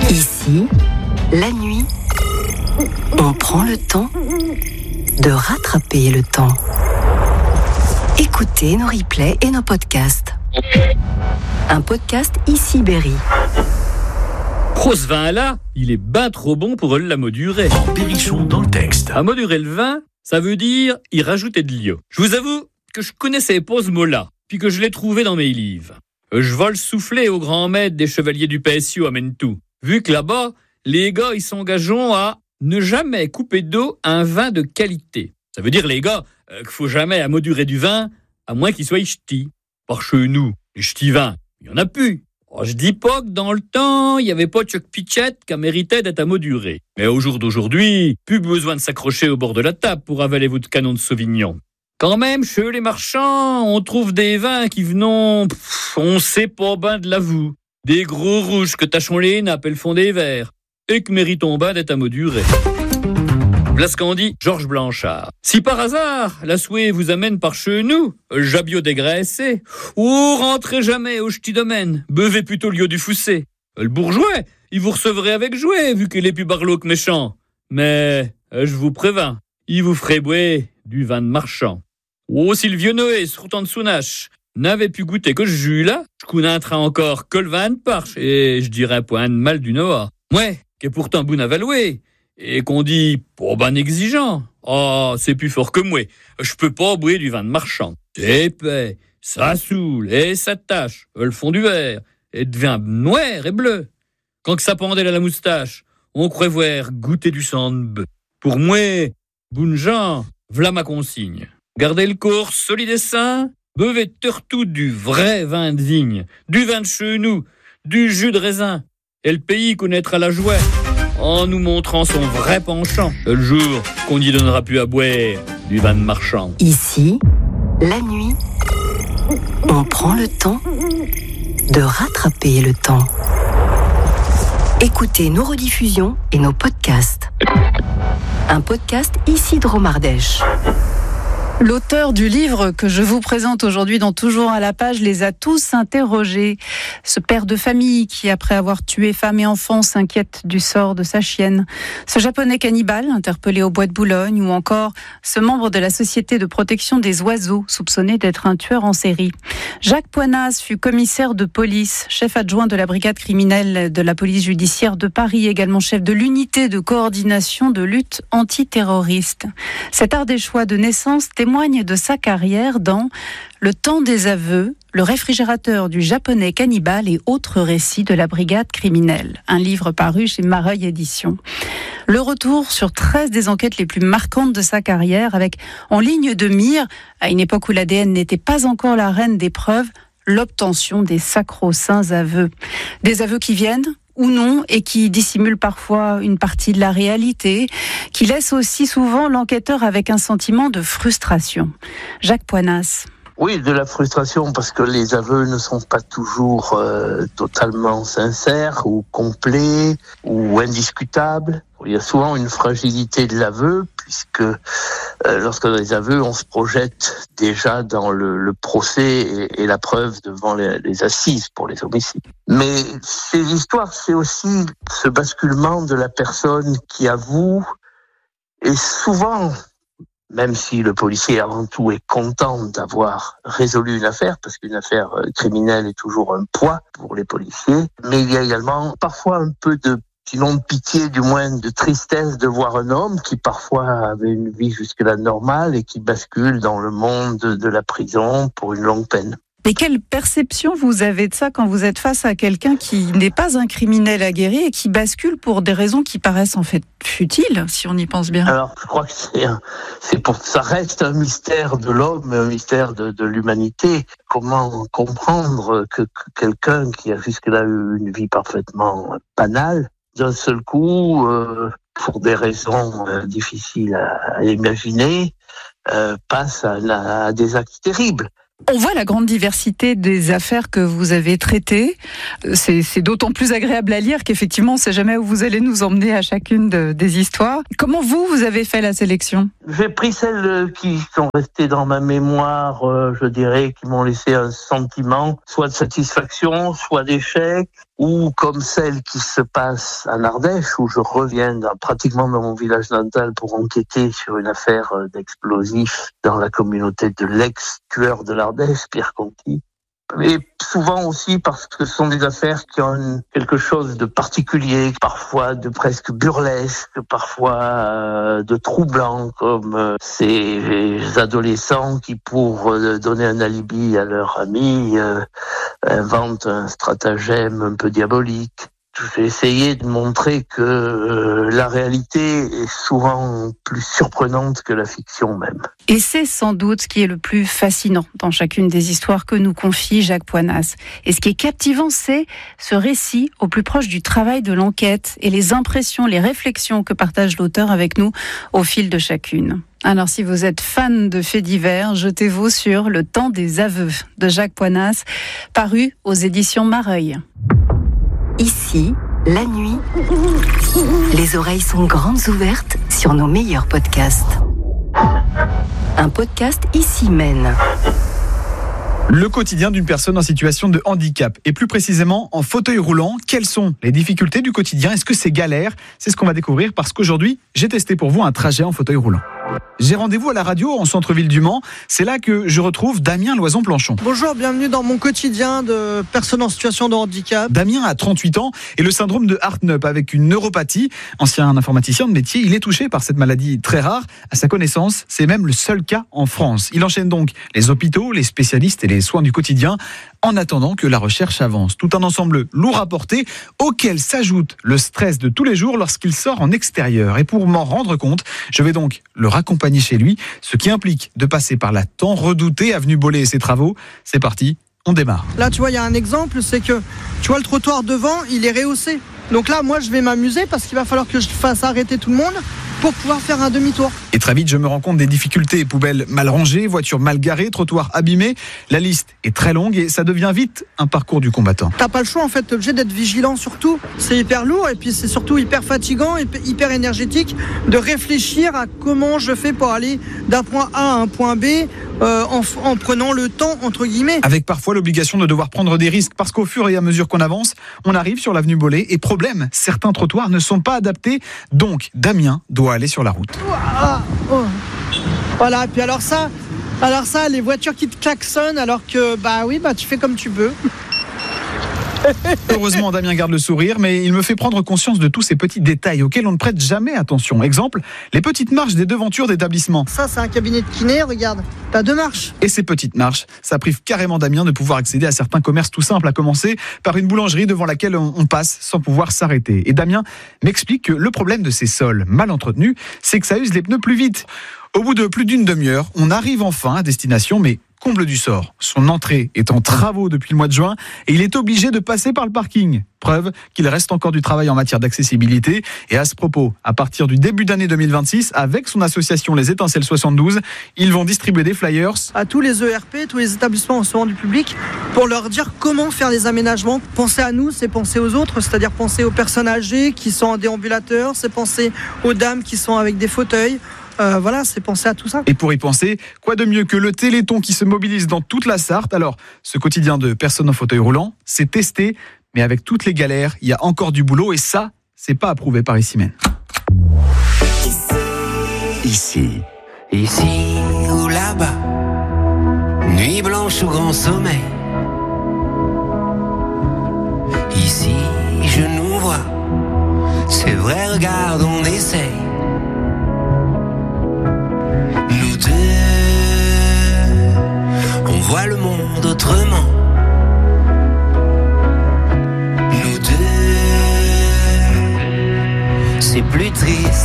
Ici, la nuit, on prend le temps de rattraper le temps. Écoutez nos replays et nos podcasts. Un podcast Ici Berry. Ce vin-là, il est ben trop bon pour la modurer. En Berrichon dans le texte. À modurer le vin, ça veut dire y rajouter de l'eau. Je vous avoue que je connaissais pas ce mot-là, puis que je l'ai trouvé dans mes livres. Je vole souffler au grand maître des chevaliers du PSU à Mentou. Vu que là-bas, les gars, ils s'engagent à ne jamais couper d'eau un vin de qualité. Ça veut dire, les gars, qu'il faut jamais amodurer du vin, à moins qu'il soit ch'ti. Par chez nous, les ch'tis vins, il y en a plus. Je dis pas que dans le temps, il n'y avait pas de choc pitchette qui méritait d'être amoduré. Mais au jour d'aujourd'hui, plus besoin de s'accrocher au bord de la table pour avaler votre canon de Sauvignon. Quand même, chez les marchands, on trouve des vins qui venons, on sait pas ben de l'avoue. Des gros rouges que tachons les nappes et le fond des verres, et que méritons ben d'être amodurés. Voilà ce qu'en dit Georges Blanchard. Si par hasard, la souhait vous amène par chez nous, jabio dégraissé, ou rentrez jamais au ch'ti domaine, buvez plutôt le lieu du foussé. Le bourgeois, il vous recevrait avec jouet, vu qu'il est plus barlow que méchant. Mais, je vous prévins, il vous ferait boire du vin de marchand. Oh, si le vieux Noé, se routant de sounache, n'avait pu goûter que ce jus-là, je connaîtrais encore que le vin de parche, et je dirais point de mal du Noah. Ouais, qui est pourtant bon à valouer. Et qu'on dit, pas ben exigeant. C'est plus fort que moi. Je peux pas boire du vin de marchand. C'est épais, ça saoule, et ça tâche, le fond du verre, et devient noir et bleu. Quand que ça pendait à la moustache, on croit voir goûter du sang de bœuf. Pour moi, bon gens, v'là ma consigne. Gardez le corps solide et sain, buvez surtout du vrai vin de vigne, du vin de chez nous, du jus de raisin, et le pays connaîtra la joie en nous montrant son vrai penchant, le jour qu'on n'y donnera plus à boire du vin de marchand. Ici, la nuit, on prend le temps de rattraper le temps. Écoutez nos rediffusions et nos podcasts. Un podcast Ici Dromardèche. L'auteur du livre que je vous présente aujourd'hui dans Toujours à la page les a tous interrogés. Ce père de famille qui, après avoir tué femme et enfant, s'inquiète du sort de sa chienne. Ce japonais cannibale interpellé au bois de Boulogne, ou encore ce membre de la Société de protection des oiseaux soupçonné d'être un tueur en série. Jacques Poinas fut commissaire de police, chef adjoint de la brigade criminelle de la police judiciaire de Paris, également chef de l'unité de coordination de lutte antiterroriste. Cet ardéchois de naissance témoigne de sa carrière dans Le temps des aveux, le réfrigérateur du japonais cannibale et autres récits de la brigade criminelle. Un livre paru chez Mareuil Éditions. Le retour sur 13 des enquêtes les plus marquantes de sa carrière, avec en ligne de mire, à une époque où l'ADN n'était pas encore la reine des preuves, l'obtention des sacro-saints aveux. Des aveux qui viennent ou non, et qui dissimule parfois une partie de la réalité, qui laisse aussi souvent l'enquêteur avec un sentiment de frustration. Jacques Poinas. Oui, de la frustration, parce que les aveux ne sont pas toujours totalement sincères ou complets ou indiscutables. Il y a souvent une fragilité de l'aveu, puisque lorsque dans les aveux, on se projette déjà dans le procès et la preuve devant les assises pour les homicides. Mais ces histoires, c'est aussi ce basculement de la personne qui avoue, et souvent, même si le policier avant tout est content d'avoir résolu une affaire, parce qu'une affaire criminelle est toujours un poids pour les policiers, mais il y a également parfois un peu de, sinon de pitié, du moins de tristesse de voir un homme qui parfois avait une vie jusque-là normale et qui bascule dans le monde de la prison pour une longue peine. Et quelle perception vous avez de ça quand vous êtes face à quelqu'un qui n'est pas un criminel aguerri et qui bascule pour des raisons qui paraissent en fait futiles, si on y pense bien? Alors, je crois que ça reste un mystère de l'homme, un mystère de l'humanité. Comment comprendre que quelqu'un qui a jusque-là eu une vie parfaitement banale, d'un seul coup, pour des raisons difficiles à imaginer, passe à des actes terribles. On voit la grande diversité des affaires que vous avez traitées. C'est d'autant plus agréable à lire qu'effectivement, on ne sait jamais où vous allez nous emmener à chacune des histoires. Comment vous avez fait la sélection? J'ai pris celles qui sont restées dans ma mémoire, je dirais, qui m'ont laissé un sentiment, soit de satisfaction, soit d'échec, ou comme celle qui se passe en Ardèche, où je reviens pratiquement dans mon village natal pour enquêter sur une affaire d'explosifs dans la communauté de l'ex-tueur de l'Ardèche, Pierre Conti. Et souvent aussi parce que ce sont des affaires qui ont quelque chose de particulier, parfois de presque burlesque, parfois de troublant, comme ces adolescents qui, pour donner un alibi à leur ami, inventent un stratagème un peu diabolique. J'ai essayé de montrer que la réalité est souvent plus surprenante que la fiction même. Et c'est sans doute ce qui est le plus fascinant dans chacune des histoires que nous confie Jacques Poinas. Et ce qui est captivant, c'est ce récit au plus proche du travail de l'enquête et les impressions, les réflexions que partage l'auteur avec nous au fil de chacune. Alors si vous êtes fan de faits divers, jetez-vous sur Le temps des aveux de Jacques Poinas, paru aux éditions Mareuil. Ici, la nuit, les oreilles sont grandes ouvertes sur nos meilleurs podcasts. Un podcast Ici mène. Le quotidien d'une personne en situation de handicap, et plus précisément en fauteuil roulant. Quelles sont les difficultés du quotidien ? Est-ce que c'est galère ? C'est ce qu'on va découvrir parce qu'aujourd'hui, j'ai testé pour vous un trajet en fauteuil roulant. J'ai rendez-vous à la radio en centre-ville du Mans. C'est là que je retrouve Damien Loison-Planchon. Bonjour, bienvenue dans mon quotidien de personne en situation de handicap. Damien a 38 ans et le syndrome de Hartnup avec une neuropathie. Ancien informaticien de métier, il est touché par cette maladie très rare. À sa connaissance, c'est même le seul cas en France. Il enchaîne donc les hôpitaux, les spécialistes et les soins du quotidien en attendant que la recherche avance. Tout un ensemble lourd à porter auquel s'ajoute le stress de tous les jours lorsqu'il sort en extérieur. Et pour m'en rendre compte, je vais donc le raccompagner chez lui, ce qui implique de passer par la tant redoutée avenue Bollé et ses travaux. C'est parti, on démarre. Là, tu vois, il y a un exemple, c'est que, tu vois, le trottoir devant, il est rehaussé. Donc là, moi, je vais m'amuser parce qu'il va falloir que je fasse arrêter tout le monde pour pouvoir faire un demi-tour. Et très vite, je me rends compte des difficultés. Poubelles mal rangées, voitures mal garées, trottoirs abîmés. La liste est très longue et ça devient vite un parcours du combattant. T'as pas le choix, en fait, t'es obligé d'être vigilant sur tout. C'est hyper lourd et puis c'est surtout hyper fatigant et hyper énergétique de réfléchir à comment je fais pour aller d'un point A à un point B en prenant le temps, entre guillemets. Avec parfois l'obligation de devoir prendre des risques parce qu'au fur et à mesure qu'on avance, on arrive sur l'avenue Bollé et problème, certains trottoirs ne sont pas adaptés. Donc, Damien doit aller sur la route. Voilà, et puis alors ça, les voitures qui te klaxonnent alors que, tu fais comme tu peux. Heureusement, Damien garde le sourire, mais il me fait prendre conscience de tous ces petits détails auxquels on ne prête jamais attention. Exemple, les petites marches des devantures d'établissements. Ça, c'est un cabinet de kiné, regarde, t'as 2 marches. Et ces petites marches, ça prive carrément Damien de pouvoir accéder à certains commerces tout simples, à commencer par une boulangerie devant laquelle on passe sans pouvoir s'arrêter. Et Damien m'explique que le problème de ces sols mal entretenus, c'est que ça use les pneus plus vite. Au bout de plus d'une demi-heure, on arrive enfin à destination, mais comble du sort. Son entrée est en travaux depuis le mois de juin et il est obligé de passer par le parking. Preuve qu'il reste encore du travail en matière d'accessibilité. Et à ce propos, à partir du début d'année 2026, avec son association Les Étincelles 72, ils vont distribuer des flyers à tous les ERP, tous les établissements recevant du public, pour leur dire comment faire des aménagements. Penser à nous, c'est penser aux autres, c'est-à-dire penser aux personnes âgées qui sont en déambulateur, c'est penser aux dames qui sont avec des fauteuils. C'est penser à tout ça. Et pour y penser, quoi de mieux que le Téléthon qui se mobilise dans toute la Sarthe. Alors, ce quotidien de personnes en fauteuil roulant, c'est testé, mais avec toutes les galères, il y a encore du boulot et ça, c'est pas approuvé par Ici Mène. Ici ou là-bas, nuit blanche ou grand sommeil. Ici, je nous vois, c'est vrai, regarde, on essaye. Nous deux, on voit le monde autrement. Nous deux, c'est plus triste.